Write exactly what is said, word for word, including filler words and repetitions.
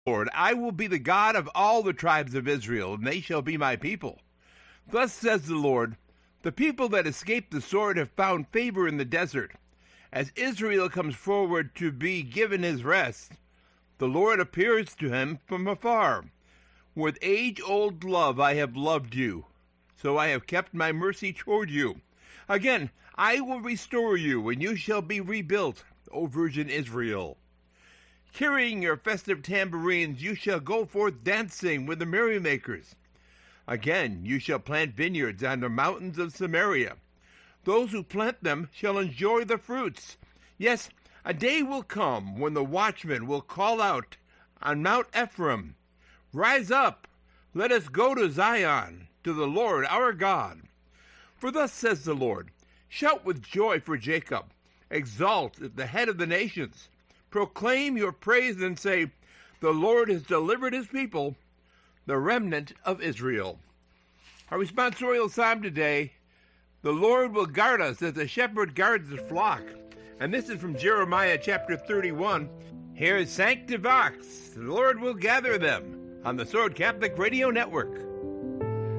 Lord, I will be the God of all the tribes of Israel, and they shall be my people. Thus says the Lord, the people that escaped the sword have found favor in the desert. As Israel comes forward to be given his rest, the Lord appears to him from afar. With age-old love I have loved you, so I have kept my mercy toward you. Again, I will restore you, and you shall be rebuilt, O Virgin Israel. Carrying your festive tambourines, you shall go forth dancing with the merrymakers. Again, you shall plant vineyards on the mountains of Samaria. Those who plant them shall enjoy the fruits. Yes, a day will come when the watchman will call out on Mount Ephraim, Rise up, let us go to Zion, to the Lord our God. For thus says the Lord, Shout with joy for Jacob, exalt at the head of the nations. Proclaim your praise and say, The Lord has delivered his people, the remnant of Israel. Our responsorial psalm today, The Lord will guard us as a shepherd guards the flock. And this is from Jeremiah chapter thirty-one. Here is Sanctivox, the Lord will gather them, on the Sword Catholic Radio Network.